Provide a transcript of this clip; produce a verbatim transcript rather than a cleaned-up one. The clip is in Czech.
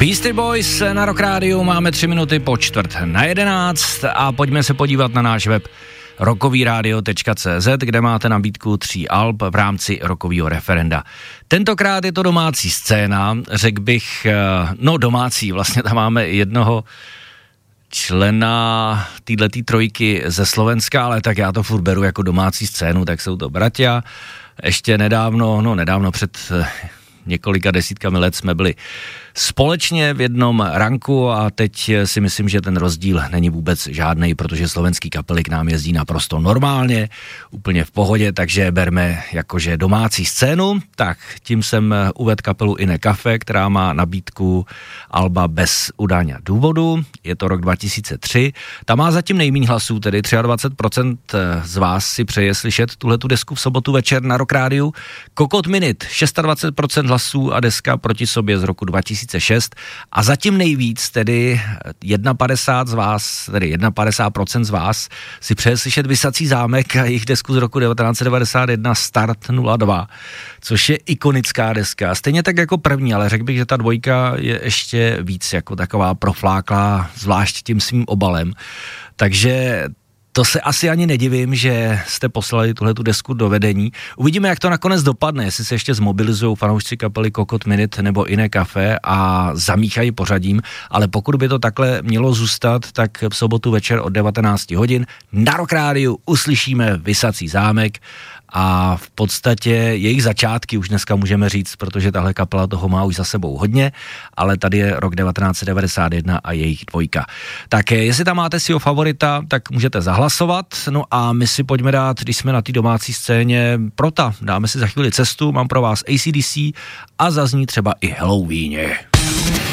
Beastie Boys na Rock Rádiu, máme tři minuty po čtvrt na jedenáct a pojďme se podívat na náš web rockovyradio tečka cé zet, kde máte nabídku tří alb v rámci rockového referenda. Tentokrát je to domácí scéna, řekl bych, no domácí, vlastně tam máme jednoho člena téhletý trojky ze Slovenska, ale tak já to furt beru jako domácí scénu, tak jsou to bratia. Ještě nedávno, no nedávno před několika desítkami let jsme byli společně v jednom ranku a teď si myslím, že ten rozdíl není vůbec žádnej, protože slovenský kapely k nám jezdí naprosto normálně, úplně v pohodě, takže berme jakože domácí scénu. Tak tím jsem uvedl kapelu Iné Café, která má nabídku alba Bez udání důvodu, je to rok dva tisíce tři. Ta má zatím nejméně hlasů, tedy dvacet tři procent z vás si přeje slyšet tuhletu desku v sobotu večer na Rock Rádiu. Kokot Minute, dvacet šest procent hlasů a deska Proti sobě z roku dva tisíce šest a zatím nejvíc, tedy padesát jedna z vás, tedy padesát jedna procent z vás si přeje slyšet Visací zámek a jejich desku z roku devatenáct set devadesát jedna Start nula dva, což je ikonická deska. Stejně tak jako první, ale řekl bych, že ta dvojka je ještě víc jako taková profláklá, zvlášť tím svým obalem. Takže to se asi ani nedivím, že jste poslali tuhletu desku do vedení. Uvidíme, jak to nakonec dopadne, jestli se ještě zmobilizují fanoušci kapely Kokot Minute nebo Iné Café a zamíchají pořadím, ale pokud by to takhle mělo zůstat, tak v sobotu večer od devatenáct hodin na Rock Rádiu uslyšíme Visací zámek a v podstatě jejich začátky už dneska můžeme říct, protože tahle kapela toho má už za sebou hodně, ale tady je rok devatenáct set devadesát jedna a jejich dvojka. Tak jestli tam máte svého favorita, tak můžete zahlasovat, no a my si pojďme dát, když jsme na té domácí scéně, Prota, dáme si za chvíli cestu, mám pro vás A C D C a zazní třeba i Halloween.